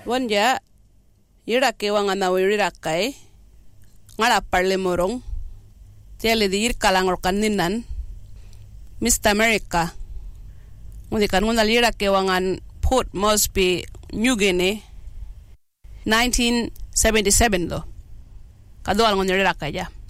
Wanja irake wangana wirirakai ngara parle morong tele di irkalangor kaninan Mr. America ngudi kan ngunal irake wangan Port Moresby New Guinea 1977 do kadoal ngon irirakai ja